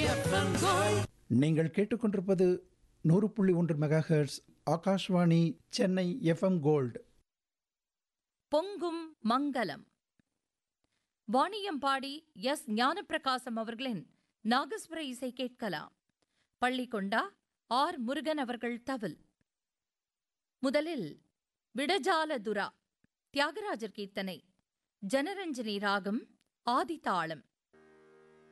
நீங்கள் கேட்டுக்கொண்டிருப்பது 100.1 megahertz Akashvani Chennai FM gold. பொங்கும் மங்களம். வாணியம்பாடி எஸ். ஞானப்பிரகாசம் அவர்களின் நாகஸ்வர இசை கேட்கலாம். பள்ளிக்கொண்டா ஆர். முருகன் அவர்கள் தவில். முதலில் விடஜால துரா தியாகராஜர் கீர்த்தனை, ஜனரஞ்சனி ராகம், ஆதி தாளம்.